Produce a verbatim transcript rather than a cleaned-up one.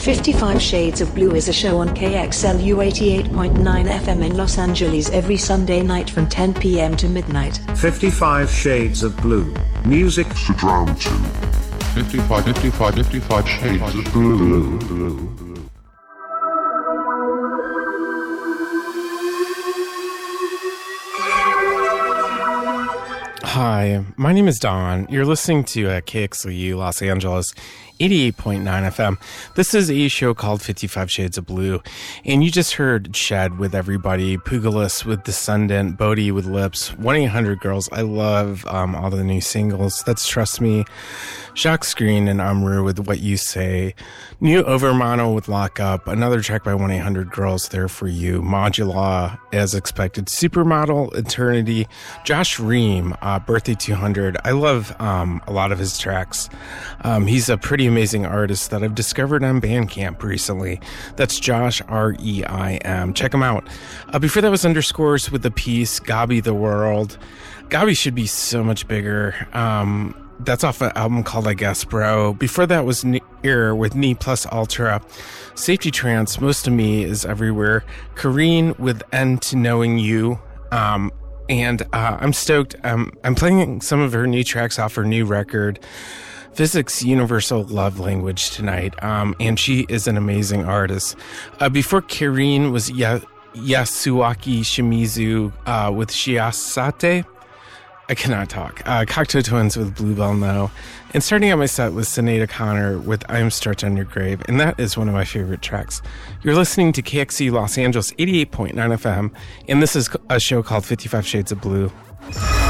fifty-five Shades of Blue is a show on K X L U eighty-eight point nine F M in Los Angeles every Sunday night from ten p.m. to midnight. fifty-five Shades of Blue. Music to drown to. fifty-five, fifty-five, fifty-five Shades of Blue. Blue. Hi, my name is Don. You're listening to uh, K X L U Los Angeles, eighty-eight point nine F M. This is a show called fifty-five Shades of Blue, and you just heard Shed with Everybody, Pugilis with Descendant, Bodhi with Lips, one eight hundred Girls. I love um, all the new singles. That's Trust Me, Shock Screen and Amru with What You Say, New Overmono with Lock Up, another track by one eight hundred Girls, There For You, Modula, As Expected, Supermodel, Eternity, Josh Ream, uh, Birthday two hundred. I love um, a lot of his tracks. Um, he's a pretty amazing artist that I've discovered on Bandcamp recently. That's Josh, R E I M. Check him out. Uh, before that was Underscores with the piece, Gabi the World. Gabi should be so much bigger. Um... That's off an album called I Guess Bro. Before that was Near with Knee Plus Ultra. Safety Trance, Most of Me is Everywhere. Kareen with End to Knowing You. Um, and uh, I'm stoked. Um, I'm playing some of her new tracks off her new record, Physics Universal Love Language, tonight. Um, and she is an amazing artist. Uh, before Kareen was ya- Yasuaki Shimizu uh, with Shiasate. I cannot talk. Uh, Cocteau Twins with Bluebell No. And starting out my set was Sinead O'Connor with I Am Stretched on Your Grave. And that is one of my favorite tracks. You're listening to K X C Los Angeles eighty-eight point nine F M. And this is a show called fifty-five Shades of Blue.